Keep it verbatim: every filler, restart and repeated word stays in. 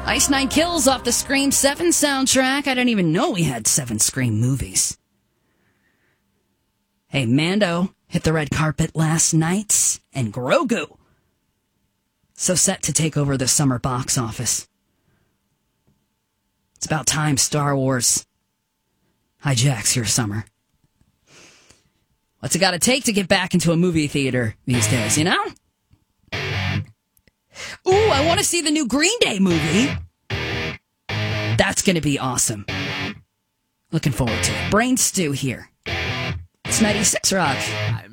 Ice Nine Kills off the Scream seven soundtrack. I didn't even know we had seven Scream movies. Hey, Mando hit the red carpet last night, and Grogu so set to take over the summer box office. It's about time Star Wars hijacks your summer. What's it got to take to get back into a movie theater these days, you know? Ooh, I want to see the new Green Day movie. That's going to be awesome. Looking forward to it. Brain Stew here. It's ninety-six Rock.